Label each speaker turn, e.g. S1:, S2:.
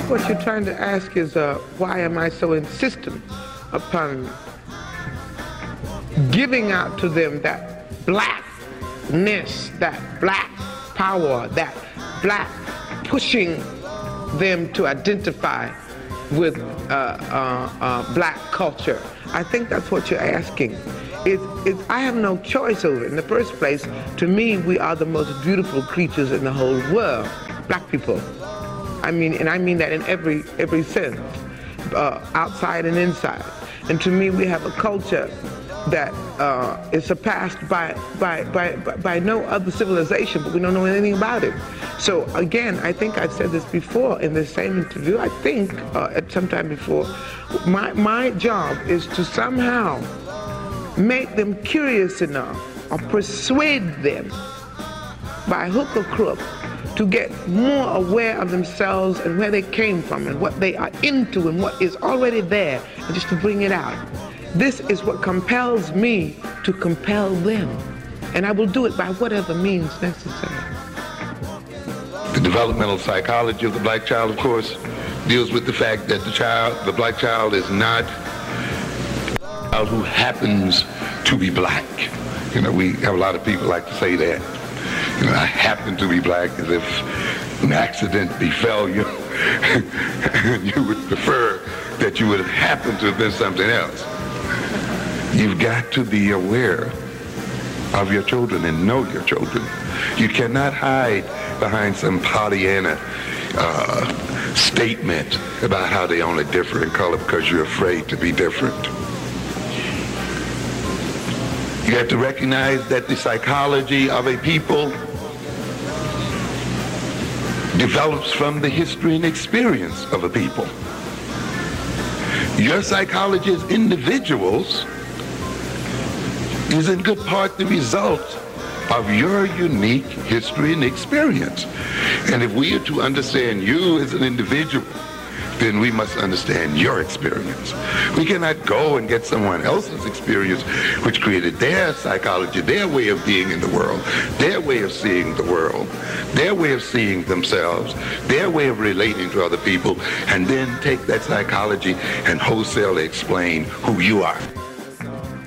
S1: what you're trying to ask is why am I so insistent upon giving out to them that blackness, that black power, that black pushing them to identify with black culture. I think that's what you're asking. I have no choice over it. In the first place, to me, we are the most beautiful creatures in the whole world, black people. I mean, and I mean that in every sense, outside and inside. And to me, we have a culture that is surpassed by no other civilization, but we don't know anything about it. So again, I think I've said this before in this same interview, I think at some time before, my job is to somehow make them curious enough or persuade them by hook or crook to get more aware of themselves and where they came from and what they are into and what is already there, and just to bring it out. This is what compels me to compel them, and I will do it by whatever means necessary.
S2: The developmental psychology of the black child, of course, deals with the fact that the black child is not a child who happens to be black. You know, we have a lot of people like to say that. You know, I happen to be black, as if an accident befell you. You would prefer that you would have happened to have been something else. You've got to be aware of your children and know your children. You cannot hide behind some Pollyanna statement about how they only differ in color because you're afraid to be different. You have to recognize that the psychology of a people develops from the history and experience of a people. Your psychology as individuals is in good part the result of your unique history and experience. And if we are to understand you as an individual, then we must understand your experience. We cannot go and get someone else's experience which created their psychology, their way of being in the world, their way of seeing the world, their way of seeing themselves, their way of relating to other people, and then take that psychology and wholesale explain who you are.